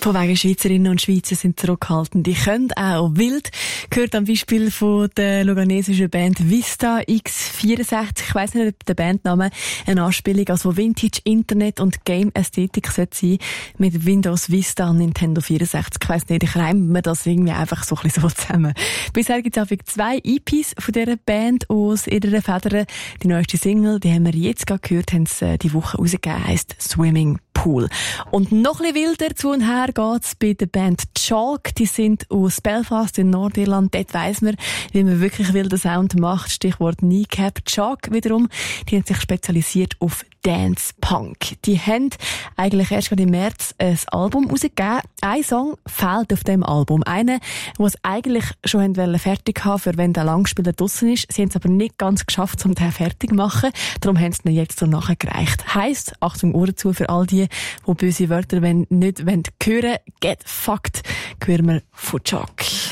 Von wegen Schweizerinnen und Schweizer sind zurückhaltend. Die können auch wild. Gehört am Beispiel von der luganesischen Band Vista X64. Ich weiss nicht, ob der Bandname eine Anspielung also Vintage Internet und Game Ästhetik sollte sein. Mit Windows Vista und Nintendo 64. Ich weiss nicht, ich reime mir das irgendwie einfach so ein bisschen so zusammen. Bisher gibt es auch 2 EPs von dieser Band aus ihrer Federn. Die neueste Single, die haben wir jetzt gerade gehört, haben sie die Woche rausgegeben, heisst Swimming Pool. Und noch ein bisschen wilder zu und her geht's bei der Band Chalk. Die sind aus Belfast in Nordirland. Dort weiss man, wie man wirklich wilden Sound macht. Stichwort Kneecap. Chalk wiederum, die haben sich spezialisiert auf Dance Punk. Die haben eigentlich erst gerade im März ein Album rausgegeben. Ein Song fehlt auf dem Album. Einer, den sie eigentlich schon fertig haben, für wenn der Langspieler draussen ist. Sie haben es aber nicht ganz geschafft, um den fertig zu machen. Darum haben sie ihn jetzt so nachgereicht. Heisst, Achtung, Ohren zu für all die böse Wörter nicht hören wollen. Get fucked. Hören wir von Chalk.